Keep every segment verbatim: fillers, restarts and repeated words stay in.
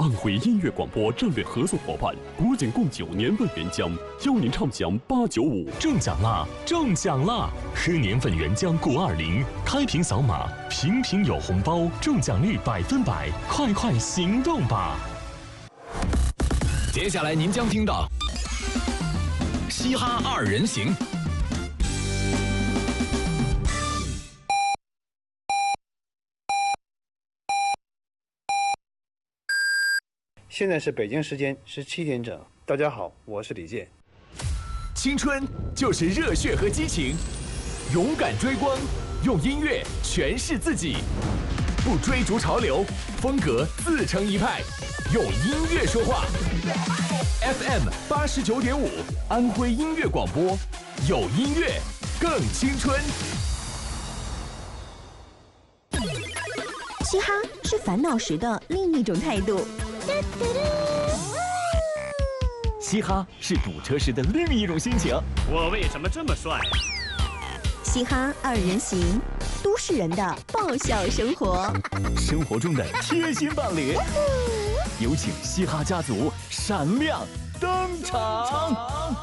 安徽音乐广播战略合作伙伴国检贡酒年份原浆，邀您畅享八九五。 中奖啦！中奖啦！喝年份原浆过二零，开瓶扫码，瓶瓶有红包，中奖率百分百，快快行动吧！ 接下来您将听到嘻哈二人行。 现在是北京时间十七点整。大家好，我是李健。 青春就是热血和激情，勇敢追光，用音乐诠释自己，不追逐潮流，风格自成一派，用音乐说话。F M 八十九点五，安徽音乐广播，有音乐更青春。 嘻哈是烦恼时的另一种态度。 嘻哈是堵车时的另一种心情。 我为什么这么帅？ 嘻哈二人行，都市人的爆笑生活， 生活中的贴心伴侣。有请嘻哈家族闪亮登场。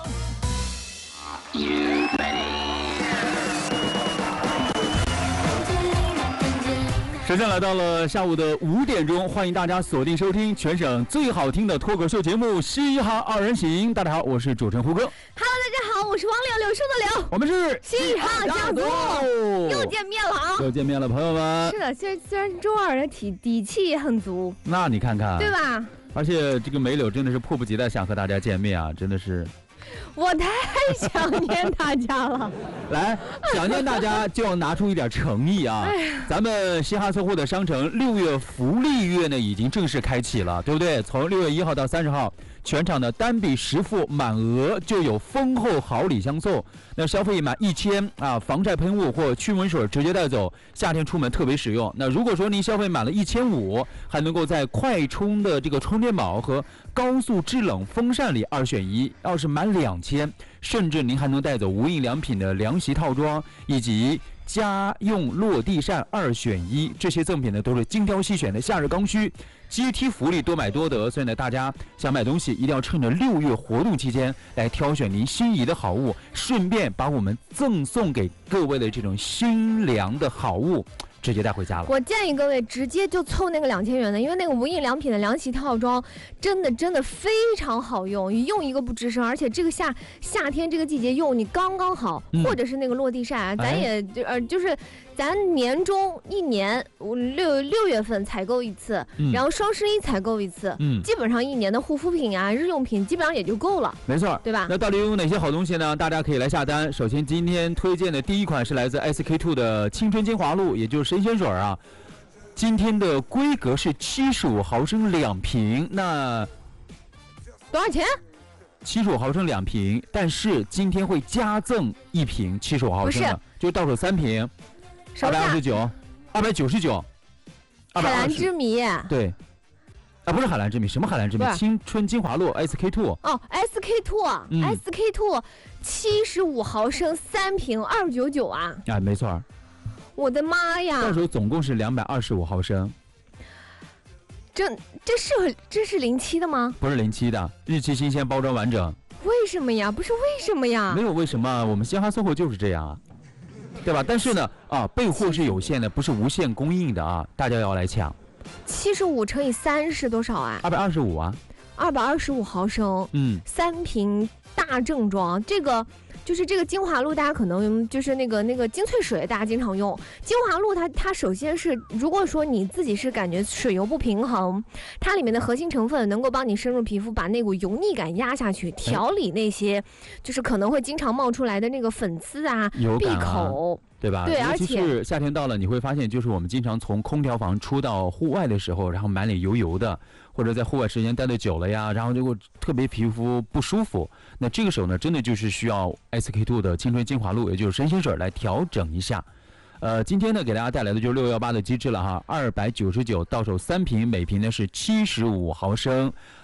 时间来到了下午的五点钟，欢迎大家锁定收听全省最好听的脱口秀节目《嘻哈二人行》。大家好，我是主持人胡歌。 Hello， 大家好，我是王柳，柳树的柳。 我们是嘻哈家族，又见面了啊！ 又见面了，朋友们。 是的，虽然虽然周二的体底气也很足， 那你看看， 对吧？ 而且这个梅柳真的是迫不及待想和大家见面啊，真的是。 我太想念大家了， 来，想念大家就要拿出一点诚意啊！咱们嘻哈搜狐的商城六月福利月呢已经正式开启了，对不对？从六月一号到三十号，全场的单笔实付满额就有丰厚好礼相送。那消费满一千啊，防晒喷雾或驱蚊水直接带走，夏天出门特别实用。那如果说您消费满了一千五，还能够在快充的这个充电宝和高速制冷风扇里二选一。要是满两千，甚至您还能带走无印良品的凉席套装以及家用落地扇二选一。这些赠品呢都是精挑细选的夏日刚需，阶梯福利多买多得。所以呢，大家想买东西一定要趁着六月活动期间来挑选您心仪的好物，顺便把我们赠送给各位的这种心凉的好物直接带回家了。 我建议各位直接就凑那个两千元的，因为那个无印良品的凉席套装真的真的非常好用，你用一个不吱声，而且这个夏夏天这个季节用你刚刚好，嗯、或者是那个落地扇啊，咱也就呃就是咱年终一年六六月份采购一次，嗯、然后双十一采购一次，嗯，基本上一年的护肤品啊、日用品基本上也就够了。 没错， 对吧？ 那到底有哪些好东西呢？大家可以来下单。首先，今天推荐的第一款是来自 S K two 的青春精华露，也就是神仙水啊。今天的规格是七十五毫升两瓶，那多少钱？ 七十五毫升两瓶，但是今天会加赠一瓶七十五毫升的，就到手三瓶。二百二十九，二百九十九， 海蓝之谜， 对，啊，不是海蓝之谜，什么海蓝之谜？青春精华露 S K two 哦 ，S K two，S K two， 七十五毫升三瓶，二九九啊！ 啊，没错。 我的妈呀！ 到手总共是两百二十五毫升。 这这是这是零七的吗？ 不是零七的，日期新鲜，包装完整。 为什么呀？不是为什么呀？ 没有为什么，我们嘻哈搜狐就是这样啊。对吧？但是呢，啊，备货是有限的，不是无限供应的啊，大家要来抢。 七十五乘以三是多少啊？ 二百二十五啊。 二百二十五毫升， 嗯， 三瓶大正装，这个就是这个精华露，大家可能就是那个那个精粹水，大家经常用。精华露它它首先是，如果说你自己是感觉水油不平衡，它里面的核心成分能够帮你深入皮肤，把那股油腻感压下去，调理那些就是可能会经常冒出来的那个粉刺啊、闭口。 对吧？ 对， 尤其是夏天到了，你会发现，就是我们经常从空调房出到户外的时候，然后满脸油油的，或者在户外时间待得久了呀，然后就会特别皮肤不舒服。那这个时候呢，真的就是需要 S K two 的青春精华露，也就是神仙水来调整一下。呃，今天呢，给大家带来的就是六幺八的机制了哈，二百九十九到手三瓶，每瓶呢是七十五毫升。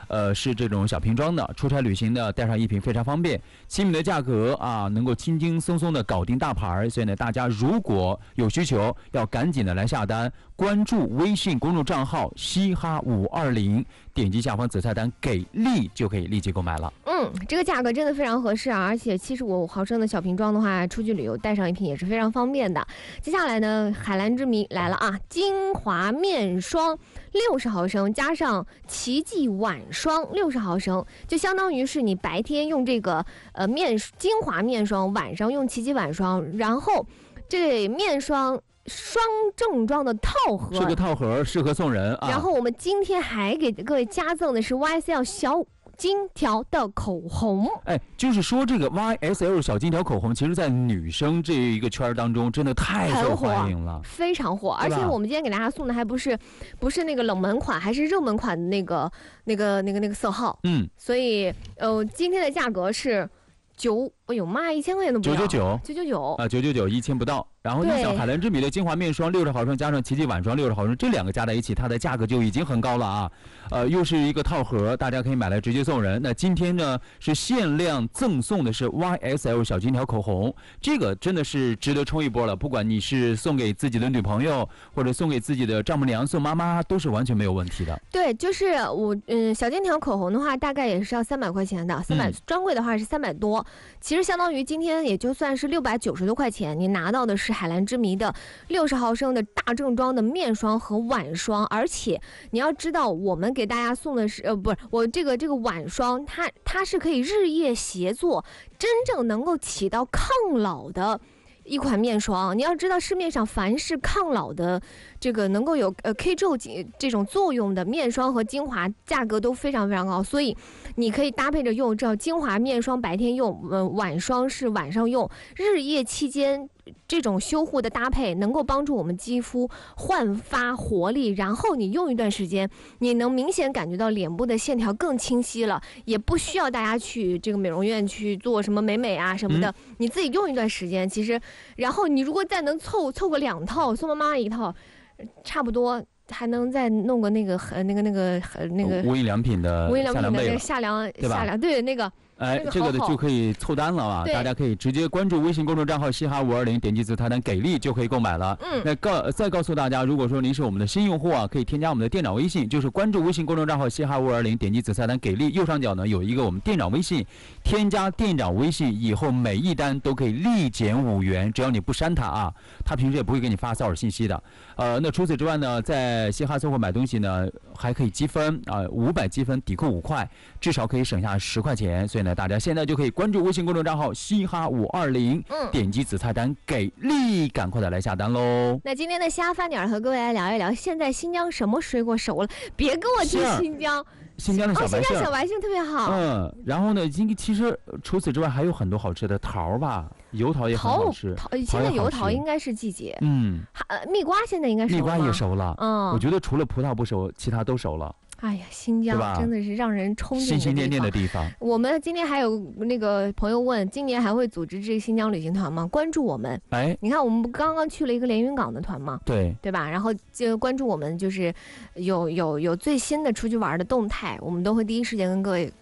呃，是这种小瓶装的，出差旅行的带上一瓶非常方便，亲民的价格啊，能够轻轻松松的搞定大牌。所以呢，大家如果有需求，要赶紧的来下单，关注微信公众账号嘻哈五二零，点击下方子菜单给力就可以立即购买了。 嗯，这个价格真的非常合适啊，而且七十五毫升的小瓶装的话，出去旅游带上一瓶也是非常方便的。接下来呢，海蓝之谜来了啊，精华面霜六十毫升加上奇迹晚霜六十毫升，就相当于是你白天用这个呃面精华面霜，晚上用奇迹晚霜，然后这面霜双正装的套盒， 是个套盒，适合送人啊。 然后我们今天还给各位加赠的是 Y S L 小金条的口红。 哎，就是说这个 Y S L 小金条口红，其实在女生这一个圈当中真的太受欢迎了， 非常火。而且我们今天给大家送的还不是不是那个冷门款，还是热门款的那个那个那个那个色号。 嗯， 所以呃，今天的价格是九，哎呦妈，一千块钱都不要， 九九九， 九九九啊，九九九，一千不到。然后你想，海蓝之谜的精华面霜六十毫升加上奇迹晚霜六十毫升，这两个加在一起，它的价格就已经很高了啊。呃，又是一个套盒，大家可以买来直接送人。那今天呢是限量赠送的是 Y S L 小金条口红，这个真的是值得冲一波了。不管你是送给自己的女朋友，或者送给自己的丈母娘、送妈妈，都是完全没有问题的。 对，就是我嗯，小金条口红的话，大概也是要三百块钱的，三百、嗯、专柜的话是三百多，其实相当于今天也就算是六百九十多块钱，你拿到的是海蓝之谜的六十毫升的大正装的面霜和晚霜，而且你要知道，我们给大家送的是呃，不是我这个这个晚霜，它它是可以日夜协作，真正能够起到抗老的一款面霜。你要知道，市面上凡是抗老的这个能够有呃 K 皱这种作用的面霜和精华，价格都非常非常高，所以你可以搭配着用。这精华面霜白天用，呃，晚霜是晚上用，日夜期间这种修护的搭配能够帮助我们肌肤焕发活力，然后你用一段时间，你能明显感觉到脸部的线条更清晰了，也不需要大家去这个美容院去做什么美美啊什么的，嗯、你自己用一段时间，其实，然后你如果再能凑凑个两套，送妈妈一套，差不多。还能再弄个那个呃那个那个呃那个无印良品的无印良品的那个夏凉对吧？ 夏凉对那个。 哎，这个的就可以凑单了啊！大家可以直接关注微信公众账号嘻哈五二零，点击子菜单给力就可以购买了。嗯，那告再告诉大家，如果说您是我们的新用户啊，可以添加我们的店长微信，就是关注微信公众账号嘻哈五二零，点击子菜单给力，右上角呢有一个我们店长微信，添加店长微信以后，每一单都可以立减五元，只要你不删它啊，他平时也不会给你发骚扰信息的。呃，那除此之外呢，在嘻哈搜狐买东西呢，还可以积分啊，五百积分抵扣五块，至少可以省下十块钱。所以呢，大家现在就可以关注微信公众账号嘻哈五二零，嗯，点击子菜单给力，赶快的来下单喽。 那今天的嘻哈翻点和各位来聊一聊，现在新疆什么水果熟了？别跟我提新疆。 新疆的小白杏， 哦，新疆小白杏特别好。 嗯，然后呢，今其实除此之外还有很多好吃的桃吧，油桃也很好吃。 桃，现在油桃应该是季节。 嗯， 呃，蜜瓜现在应该熟了。 蜜瓜也熟了。 嗯， 我觉得除了葡萄不熟，其他都熟了。 哎呀，新疆真的是让人憧憬的心心念念的地方。 我们今天还有那个朋友问，今年还会组织这个新疆旅行团吗？关注我们。 哎， 你看我们不刚刚去了一个连云港的团吗？ 对， 对吧？然后就关注我们，就是有有有最新的出去玩的动态，我们都会第一时间跟各位